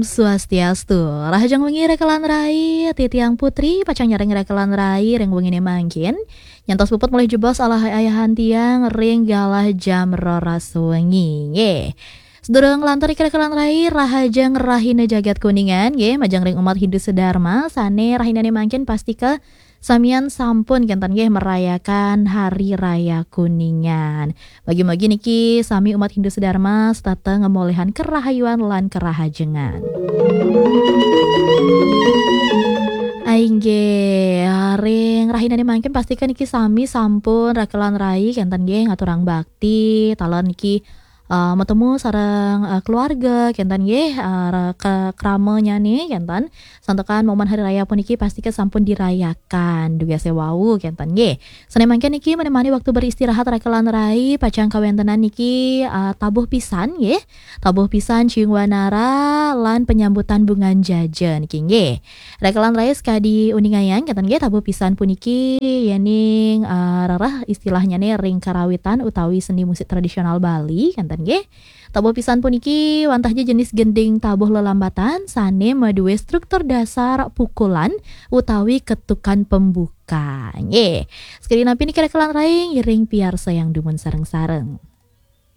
Swastiastu. Rahajang wengi rekelan rai, titiang putri, pacang nyareng rekelan rai, reng wengine mangkin. Nyantos puput mulai jebos alah ayahan tiang, ring galah jam roras wengi. Sedurung lantur rekelan rai, rahajang rahina jagat kuningan, majang ring umat Hindu sedharma, sane rahinane mangkin pasti ke samian sampun kenten merayakan Hari Raya Kuningan. Bagi-bagi niki sami umat Hindu sedharma setata ngemolehan kerahayuan lan kerahajengan. Aingge ring rahinane mangkin pastikan niki sami sampun rakelan rai kenten ngaturang bakti talon niki metemu sareng keluarga kenten ke kramenya nih kenten santokan momen hari raya puniki pasti sampun dirayakan duga sewau kenten sene mangken niki menemani waktu beristirahat rakelan rai pacang kawentenan niki tabuh pisan tabuh pisan ciung wanara lan penyambutan bungan jajan niki rakelan rai sekadi uningayan kenten tabuh pisan puniki yening rarah istilahnya nih ring karawitan utawi seni musik tradisional Bali kenten tabuh pisan puniki wantahnya jenis gending tabuh lelambatan sane maduwe struktur dasar pukulan utawi ketukan pembuka sekali napi niki rekelan rai ring piar sayang dumun sareng-sareng.